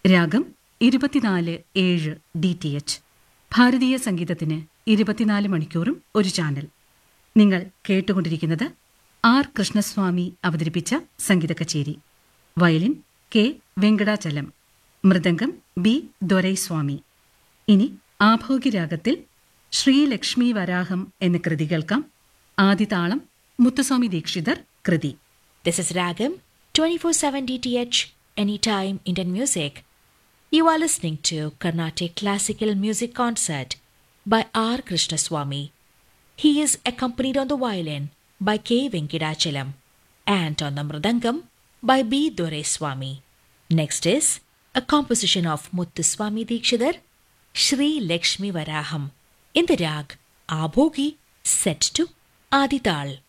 രാഗം 24/7 DTH. ഭാരതീയ സംഗീതത്തിന് 24 മണിക്കൂറും ഒരു ചാനൽ. നിങ്ങൾ കേട്ടുകൊണ്ടിരിക്കുന്നത് ആർ കൃഷ്ണസ്വാമി അവതരിപ്പിച്ച സംഗീത കച്ചേരി. Violin K Venkatachalam, mridangam B Doraiswamy. ഇനി ആഭോഗ്യരാഗത്തിൽ ശ്രീലക്ഷ്മി വരാഹം എന്ന കൃതി കേൾക്കാം. ആദിതാളം മുത്തുസ്വാമി ദീക്ഷിതർ കൃതി. This is Ragam 24/7 DTH, anytime Indian music. You are listening to Carnatic Classical Music Concert by R. Krishnaswamy. He is accompanied on the violin by K. Venkadachalam and on the mridangam by B. Doraiswamy. Next is a composition of Muthuswami Dikshidhar, Shri Lakshmi Varaham, in the rag Abhogi, set to Adital.